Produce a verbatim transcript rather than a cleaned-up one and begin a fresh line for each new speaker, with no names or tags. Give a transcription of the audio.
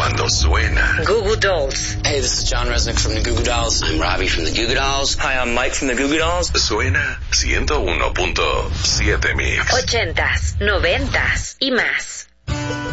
cuando suena.
Goo Goo Dolls.
Hey, this is John Resnick from the Goo Goo Dolls.
I'm Robbie from the Goo Goo Dolls.
Hi, I'm Mike from the Goo Goo Dolls.
Suena ciento uno punto siete Mix.
Ochentas, noventas y más.